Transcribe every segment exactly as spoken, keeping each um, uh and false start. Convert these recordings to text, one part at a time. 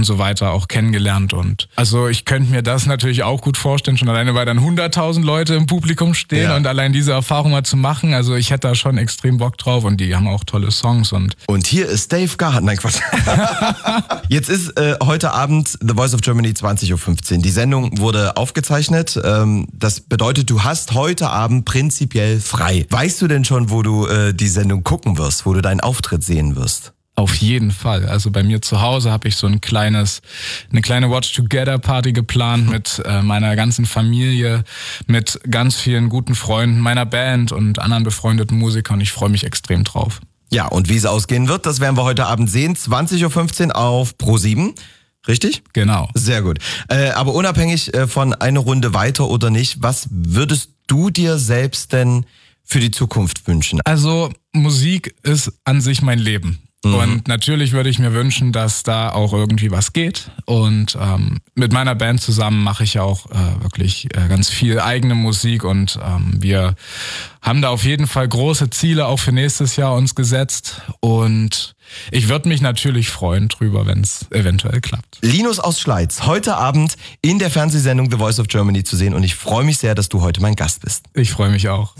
und so weiter auch kennengelernt. Und also ich könnte mir das natürlich auch gut vorstellen, schon alleine, weil dann hunderttausend Leute im Publikum stehen ja. und allein diese Erfahrung mal zu machen. Also ich hätte da schon extrem Bock drauf und die haben auch tolle Songs. Und, und hier ist Dave Gahan. Nein, Quatsch. Jetzt ist äh, heute Abend The Voice of Germany zwanzig Uhr fünfzehn. Die Sendung wurde aufgezeichnet. Ähm, das bedeutet, du hast heute Abend prinzipiell frei. Weißt du denn schon, wo du äh, die Sendung gucken wirst, wo du deinen Auftritt sehen wirst? Auf jeden Fall. Also bei mir zu Hause habe ich so ein kleines, eine kleine Watch Together Party geplant mit äh, meiner ganzen Familie, mit ganz vielen guten Freunden meiner Band und anderen befreundeten Musikern. Ich freue mich extrem drauf. Ja, und wie es ausgehen wird, das werden wir heute Abend sehen. zwanzig Uhr fünfzehn auf Pro sieben. Richtig? Genau. Sehr gut. Äh, aber unabhängig äh, von eine Runde weiter oder nicht, was würdest du dir selbst denn für die Zukunft wünschen? Also Musik ist an sich mein Leben. Mhm. Und natürlich würde ich mir wünschen, dass da auch irgendwie was geht. Und ähm, mit meiner Band zusammen mache ich ja auch äh, wirklich äh, ganz viel eigene Musik. Und ähm, wir haben da auf jeden Fall große Ziele auch für nächstes Jahr uns gesetzt. Und ich würde mich natürlich freuen drüber, wenn es eventuell klappt. Linus aus Schleiz, heute Abend in der Fernsehsendung The Voice of Germany zu sehen. Und ich freue mich sehr, dass du heute mein Gast bist. Ich freue mich auch.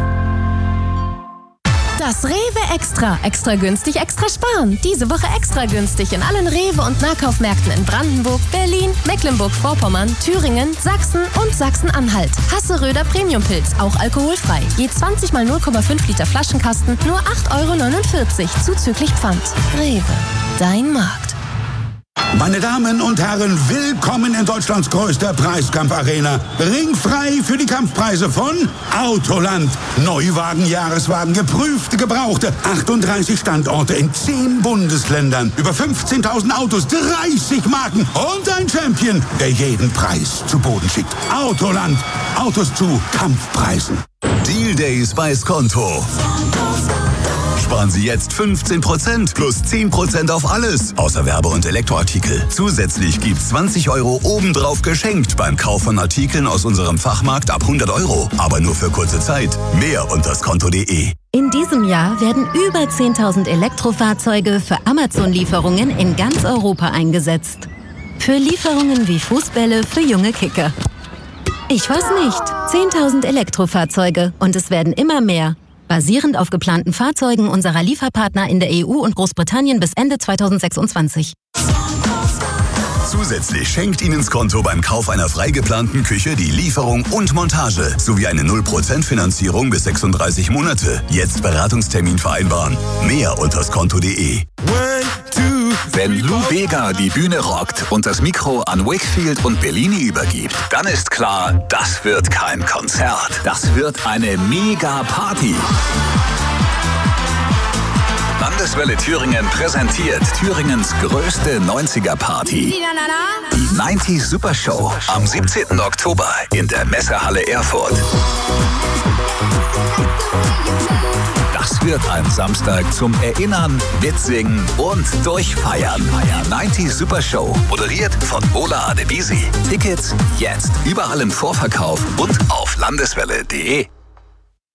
Das Rewe Extra. Extra günstig, extra sparen. Diese Woche extra günstig in allen Rewe- und Nahkaufmärkten in Brandenburg, Berlin, Mecklenburg-Vorpommern, Thüringen, Sachsen und Sachsen-Anhalt. Hasseröder Premiumpilz, auch alkoholfrei. Je zwanzig mal null Komma fünf Liter Flaschenkasten, nur acht Euro neunundvierzig, zuzüglich Pfand. Rewe, dein Markt. Meine Damen und Herren, willkommen in Deutschlands größter Preiskampfarena. Ringfrei für die Kampfpreise von Autoland. Neuwagen, Jahreswagen, geprüfte, gebrauchte. achtunddreißig Standorte in zehn Bundesländern. Über fünfzehntausend Autos, dreißig Marken und ein Champion, der jeden Preis zu Boden schickt. Autoland. Autos zu Kampfpreisen. Deal Days bei Skonto. Sparen Sie jetzt fünfzehn Prozent plus zehn Prozent auf alles, außer Werbe- und Elektroartikel. Zusätzlich gibt's zwanzig Euro obendrauf geschenkt beim Kauf von Artikeln aus unserem Fachmarkt ab hundert Euro. Aber nur für kurze Zeit. Mehr unter skonto punkt de. In diesem Jahr werden über zehntausend Elektrofahrzeuge für Amazon-Lieferungen in ganz Europa eingesetzt. Für Lieferungen wie Fußbälle für junge Kicker. Ich weiß nicht. zehntausend Elektrofahrzeuge und es werden immer mehr. Basierend auf geplanten Fahrzeugen unserer Lieferpartner in der E U und Großbritannien bis Ende zweitausendsechsundzwanzig. Zusätzlich schenkt Ihnen Skonto beim Kauf einer frei geplanten Küche die Lieferung und Montage sowie eine null Prozent Finanzierung bis sechsunddreißig Monate. Jetzt Beratungstermin vereinbaren. Mehr unter skonto punkt de. Wenn Lou Bega die Bühne rockt und das Mikro an Wakefield und Bellini übergibt, dann ist klar, das wird kein Konzert. Das wird eine Mega-Party. Landeswelle Thüringen präsentiert Thüringens größte neunziger-Party. Die neunzig Super Show am siebzehnten Oktober in der Messehalle Erfurt. Das wird ein Samstag zum Erinnern, Mitsingen und Durchfeiern. neunzig Super Show, moderiert von Ola Adebisi. Tickets jetzt überall im Vorverkauf und auf landeswelle punkt de.